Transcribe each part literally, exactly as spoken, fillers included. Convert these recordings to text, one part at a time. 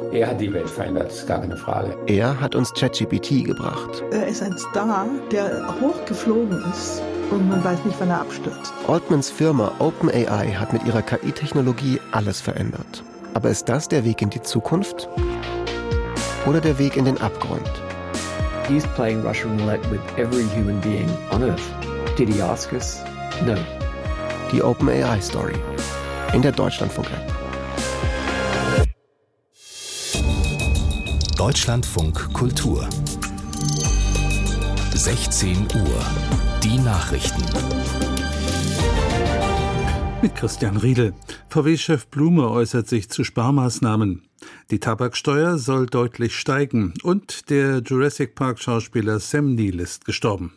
Er hat die Welt verändert, ist gar keine Frage. Er hat uns ChatGPT gebracht. Er ist ein Star, der hochgeflogen ist und man weiß nicht, wann er abstürzt. Altmans Firma OpenAI hat mit ihrer K I-Technologie alles verändert. Aber ist das der Weg in die Zukunft? Oder der Weg in den Abgrund? He's playing Russian roulette with every human being on Earth. Did he ask us? No. Die OpenAI-Story in der Deutschlandfunk-App. Deutschlandfunk Kultur. sechzehn Uhr. Die Nachrichten. Mit Christian Riedel. V W-Chef Blume äußert sich zu Sparmaßnahmen. Die Tabaksteuer soll deutlich steigen. Und der Jurassic Park-Schauspieler Sam Neill ist gestorben.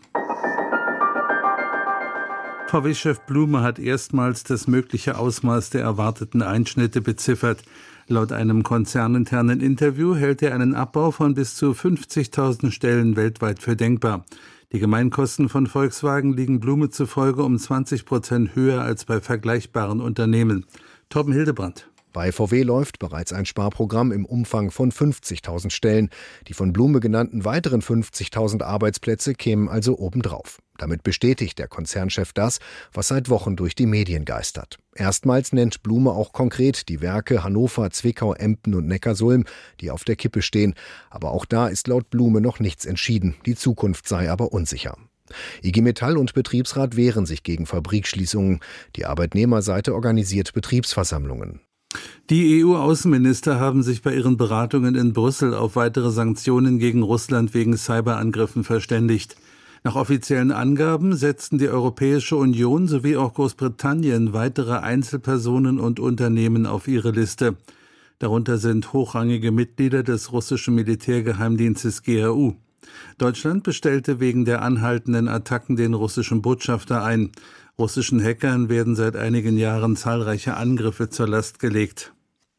V W-Chef Blume hat erstmals das mögliche Ausmaß der erwarteten Einschnitte beziffert. Laut einem konzerninternen Interview hält er einen Abbau von bis zu fünfzigtausend Stellen weltweit für denkbar. Die Gemeinkosten von Volkswagen liegen Blume zufolge um zwanzig Prozent höher als bei vergleichbaren Unternehmen. Torben Hildebrandt. Bei V W läuft bereits ein Sparprogramm im Umfang von fünfzigtausend Stellen. Die von Blume genannten weiteren fünfzigtausend Arbeitsplätze kämen also obendrauf. Damit bestätigt der Konzernchef das, was seit Wochen durch die Medien geistert. Erstmals nennt Blume auch konkret die Werke Hannover, Zwickau, Emden und Neckarsulm, die auf der Kippe stehen. Aber auch da ist laut Blume noch nichts entschieden. Die Zukunft sei aber unsicher. I G Metall und Betriebsrat wehren sich gegen Fabrikschließungen. Die Arbeitnehmerseite organisiert Betriebsversammlungen. Die E U-Außenminister haben sich bei ihren Beratungen in Brüssel auf weitere Sanktionen gegen Russland wegen Cyberangriffen verständigt. Nach offiziellen Angaben setzten die Europäische Union sowie auch Großbritannien weitere Einzelpersonen und Unternehmen auf ihre Liste. Darunter sind hochrangige Mitglieder des russischen Militärgeheimdienstes G R U. Deutschland bestellte wegen der anhaltenden Attacken den russischen Botschafter ein. Russischen Hackern werden seit einigen Jahren zahlreiche Angriffe zur Last gelegt.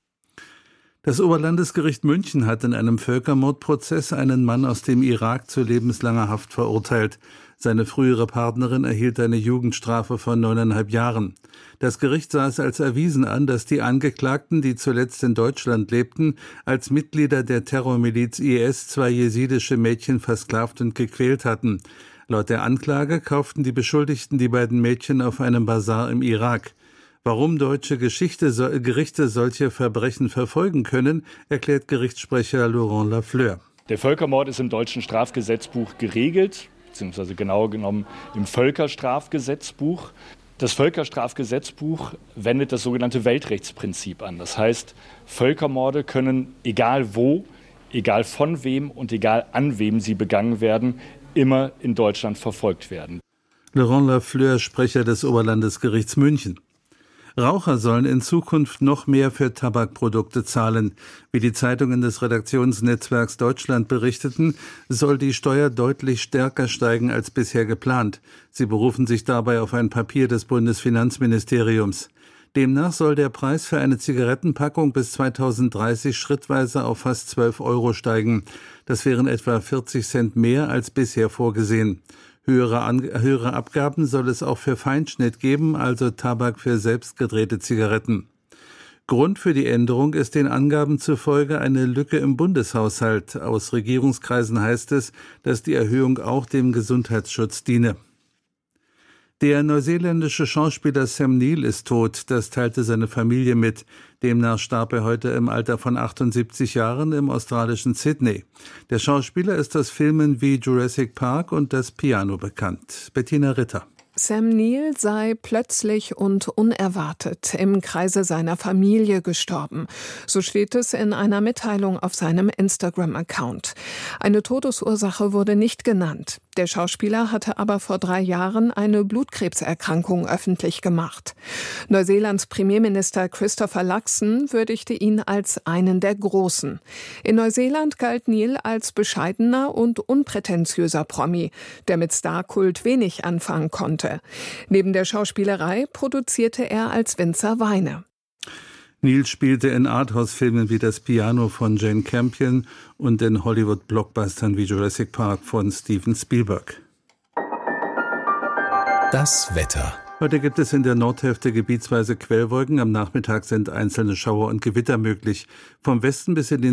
Das Oberlandesgericht München hat in einem Völkermordprozess einen Mann aus dem Irak zu lebenslanger Haft verurteilt. Seine frühere Partnerin erhielt eine Jugendstrafe von neuneinhalb Jahren. Das Gericht sah es als erwiesen an, dass die Angeklagten, die zuletzt in Deutschland lebten, als Mitglieder der Terrormiliz I S zwei jesidische Mädchen versklavt und gequält hatten. Laut der Anklage kauften die Beschuldigten die beiden Mädchen auf einem Basar im Irak. Warum deutsche Geschichte, so, Gerichte solche Verbrechen verfolgen können, erklärt Gerichtssprecher Laurent Lafleur. Der Völkermord ist im deutschen Strafgesetzbuch geregelt, beziehungsweise genauer genommen im Völkerstrafgesetzbuch. Das Völkerstrafgesetzbuch wendet das sogenannte Weltrechtsprinzip an. Das heißt, Völkermorde können, egal wo, egal von wem und egal an wem sie begangen werden, immer in Deutschland verfolgt werden. Laurent Lafleur, Sprecher des Oberlandesgerichts München. Raucher sollen in Zukunft noch mehr für Tabakprodukte zahlen. Wie die Zeitungen des Redaktionsnetzwerks Deutschland berichteten, soll die Steuer deutlich stärker steigen als bisher geplant. Sie berufen sich dabei auf ein Papier des Bundesfinanzministeriums. Demnach soll der Preis für eine Zigarettenpackung bis zweitausenddreißig schrittweise auf fast zwölf Euro steigen. Das wären etwa vierzig Cent mehr als bisher vorgesehen. Höhere, An- höhere Abgaben soll es auch für Feinschnitt geben, also Tabak für selbstgedrehte Zigaretten. Grund für die Änderung ist den Angaben zufolge eine Lücke im Bundeshaushalt. Aus Regierungskreisen heißt es, dass die Erhöhung auch dem Gesundheitsschutz diene. Der neuseeländische Schauspieler Sam Neill ist tot, das teilte seine Familie mit. Demnach starb er heute im Alter von achtundsiebzig Jahren im australischen Sydney. Der Schauspieler ist aus Filmen wie Jurassic Park und Das Piano bekannt. Bettina Ritter. Sam Neill sei plötzlich und unerwartet im Kreise seiner Familie gestorben. So steht es in einer Mitteilung auf seinem Instagram-Account. Eine Todesursache wurde nicht genannt. Der Schauspieler hatte aber vor drei Jahren eine Blutkrebserkrankung öffentlich gemacht. Neuseelands Premierminister Christopher Luxon würdigte ihn als einen der Großen. In Neuseeland galt Neill als bescheidener und unprätentiöser Promi, der mit Starkult wenig anfangen konnte. Neben der Schauspielerei produzierte er als Winzer Weine. Neill spielte in Arthouse-Filmen wie Das Piano von Jane Campion und in Hollywood-Blockbustern wie Jurassic Park von Steven Spielberg. Das Wetter. Heute gibt es in der Nordhälfte gebietsweise Quellwolken. Am Nachmittag sind einzelne Schauer und Gewitter möglich. Vom Westen bis in den